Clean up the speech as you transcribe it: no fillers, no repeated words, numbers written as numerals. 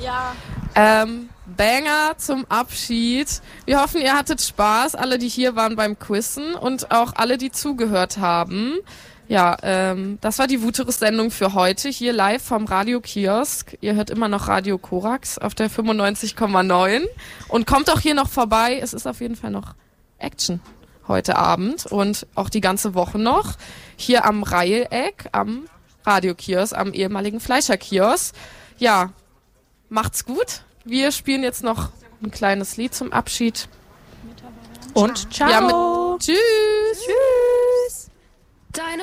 Ja. Banger zum Abschied. Wir hoffen, ihr hattet Spaß, alle, die hier waren beim Quizzen und auch alle, die zugehört haben. Ja, das war die Wuterus-Sendung für heute, hier live vom Radio Kiosk. Ihr hört immer noch Radio Korax auf der 95,9 und kommt auch hier noch vorbei. Es ist auf jeden Fall noch Action heute Abend und auch die ganze Woche noch. Hier am Reiheck, am Radio Kiosk, am ehemaligen Fleischer-Kiosk. Ja, macht's gut. Wir spielen jetzt noch ein kleines Lied zum Abschied. Und ciao. Ja, tschüss. Tschüss.